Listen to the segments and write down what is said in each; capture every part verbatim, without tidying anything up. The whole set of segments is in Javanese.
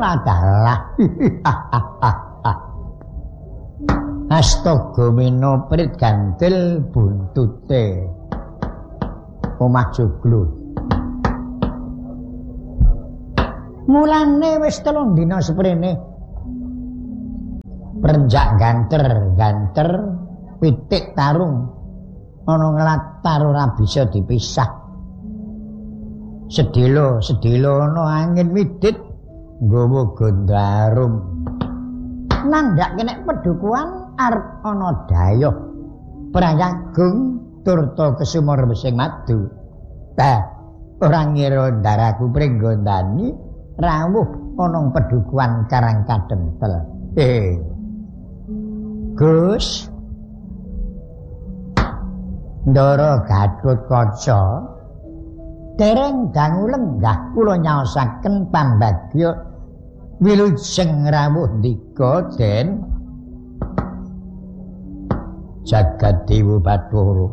ora kalah. Astaga minoprit gantil buntute omah joglo. Mulane wis telung dina seprene perenjak ganter-ganter pitik tarung ana nglatar ora bisa dipisah. Sedilo sedilo ana angin midit nggawa gondarum. Nandhak kenek pedukuan arep ana dayoh prayagung turta kesumur besing madu. Bah, ora ngira ndaraku pringgondani rawuh ana pedukuan Karang Kadempel. Eh. Gus. Ndara Gatotkaca dereng dangu lenggah kula nyaosaken pambagya wilujeng rawuh ndika den Jagadéwa Bathara.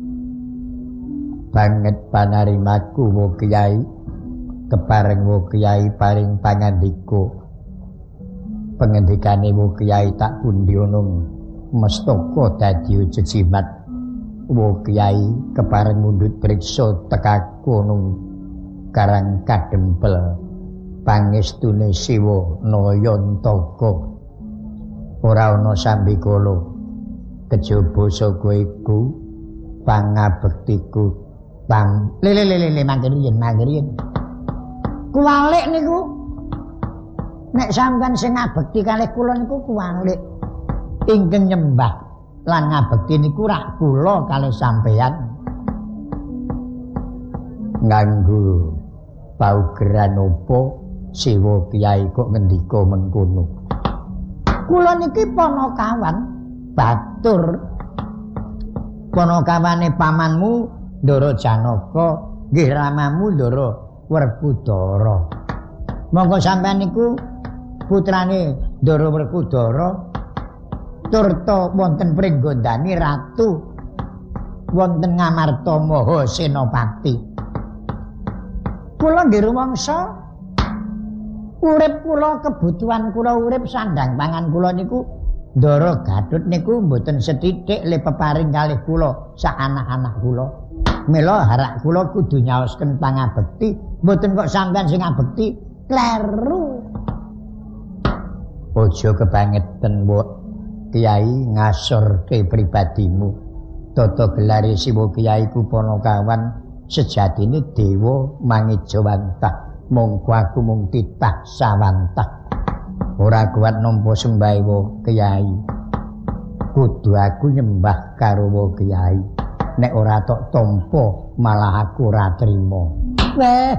Banget panarimaku wo Kyai, kepareng wo Kyai paring pangandika. Pengendikane wo Kyai tak pundi ana mestaka dadi jejimat. Wo Kyai kepareng mundhut priksa tekaku nung Karang Kadempel. Pangestune Siwa Nayantaka. Ora ana sambikala. Kejaba saka iku pangabektiku pang lele lele lele mangke riyen mangke riyen kuwalik niku nek sampean sing ngabekti kalih kula niku kuwalik ingkang nyembah lan ngabekti niku rak kula kalih sampeyan nganggo paugeran apa Siwa Kyai kok ngendika mengkono. Kula niki panakawan batur panakawane pamanmu Ndara Janaka nggih ramamu Ndara Werkudara. Monggo sampean niku putrane Ndara Werkudara turta wonten pringgondani ratu wonten Ngamarta Maha Senapati. Kula nggih rumangsa urip kula kebutuhan kula urip sandang pangan kula niku Ndara Gatut niku mboten sethithik le peparing kalih kula sak anak-anak kula. Mila harak kula kudu nyaosken pangabekti, mboten kok sampean sing ngabekti kleru. Aja kebangetan, Mbok. Kyai ngasorke pribadimu. Tata gelare Siwa Kyai ku panakawan sejatine dewa mangejawantah. Mongko aku mung titah sawantah. Ora kuat nampa sembahe Kyai. Kudu aku nyembah karo wa Kyai. Nek ora tok tampa malah aku ora trima. Weh.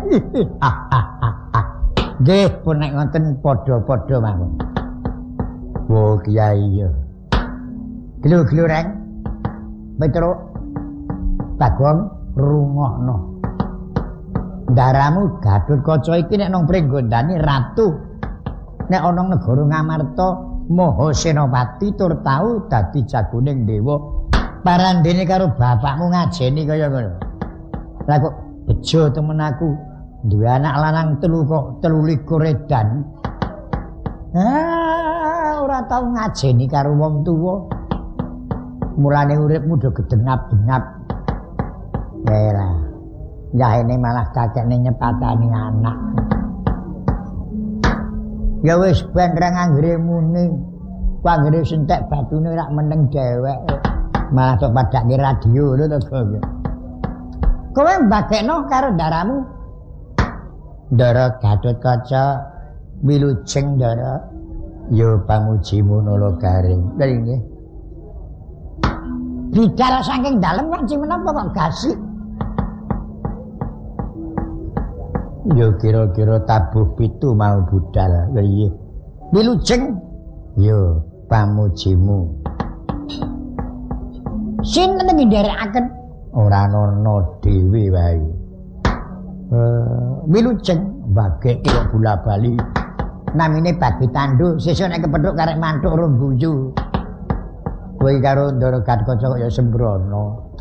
Nggih, pun nek ngoten padha-padha mawon. Wa Kyai ya. Glu-glu reng. Petruk. Bagong rungokno. Ndaramu Gatotkaca iki nek nang pringgondane ratu. Nek ana negara Ngamarta Maha Senapati tur tau dadi jagoning dewa parandene karo bapakmu ngajeni kaya ngono. Lah kok bejo temen aku duwe anak lanang telu kok telu likur edan. Ah, ora tau ngajeni karo wong tuwa. Mulane uripmu do gedengap-dengap. Ora. Yahene malah kakekne nyepatani anak. Ya wis ben ra nganggere muni. Panggere sentek batune rak meneng dhewek. Malah tok padake radio lho to, Gong. Kowe mbagekno karo ndaramu. Ndara Gatotkaca wilujeng ndara. Ya pamujimu nala garing. Lha nggih. Bidal saking dalem kok menapa kok gasik. Ya kira-kira tabuh pitu mau budal. Lha iya. Wilujeng ya pamujimu. Sinten sing nderekaken ora ana dhewe wae. Eh, wilujeng bagek kira bola-bali. Namine Babi Tanduk, sesuk nek kepethuk karek mantuk ro guyu. Kowe karo Ndara Gatotkaca kok ya sembrono.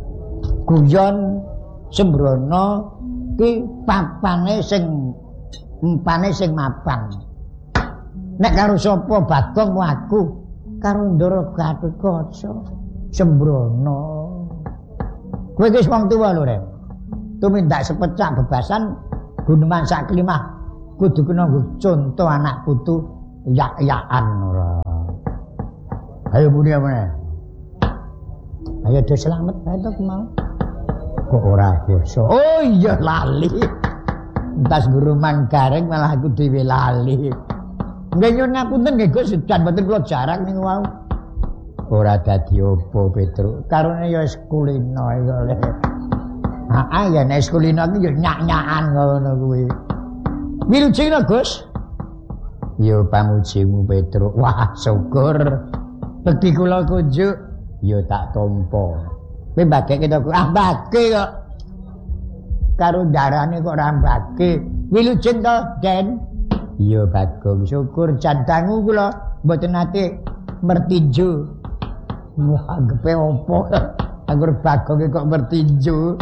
Guyon sembrono ki papane sing empane sing mapan. Nek karo sapa Bagong mu aku karo Ndara Gatotkaca sembrono. Kowe wis wong tuwa lho, Rek. Tumindak sepecak bebasan guneman sak klimah kudu kena contoh anak putu yak-yakan ora. Ayo budi apa? Ayo do selamat bae to mau. Kok ora kersa. Oh iya lali. Entas guru Manggaring malah aku dhewe lali. Nggih nyuwun ngapunten nggih Gus, jan mboten kula jarang niku wau. Ora dadi opo Petruk. Karone ya wis kulino iku le. Heeh ya nek kulino iki ya nyak-nyakan ngono kuwi. Wilujengna Gus. Ya pamujimu Petruk. Wah, syukur. Bekti kula kunjuk ya tak tampa. Kowe mbageke to ah mbage kok. Karo darane kok ora mbage. Wilujeng to, Den. Iya Bagong, syukur jantangu kula mboten nate mertinju. Wah, anggepe opo? Anggur Bagong kok mertinju.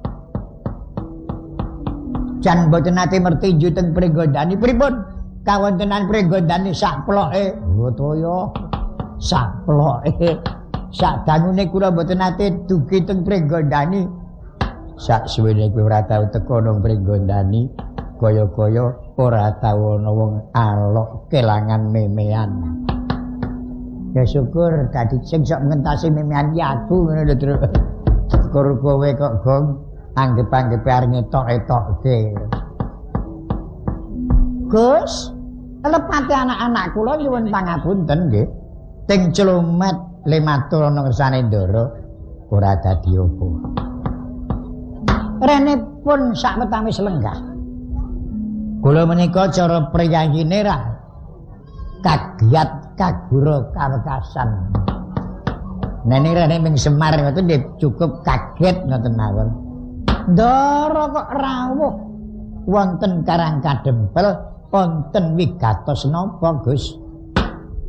Jan mboten nate mertinju teng Pringgondani pripun? Kawontenan Pringgondani sak ploke. Oh toya. Sak ploke. Sak dangune kula mboten nate dugi teng Pringgondani. Sak suwene kowe ora tau teko nang Pringgondani, kaya-kaya ora tau ana wong alok kelangan memean. Ya syukur dadi sing sok ngentasi memean ki aku ngono lho, Tru. Syukur kowe kok Gong anggep-anggepe arep ngetok-etokke. Gus, lepate anak-anak kula nyuwun pangapunten nggih. Ting Clumet lematur ana ngersane Ndara ora dadi apa. Rene pun sak wetawis lenggah. Kula menika cara priyayine ra kagiat kagura kawekasan. Nene rene ming Semar ngoten nggih cukup kaget ngoten mawon. Ndara kok rawuh wonten Karang Kadempel wonten wigatos napa Gus?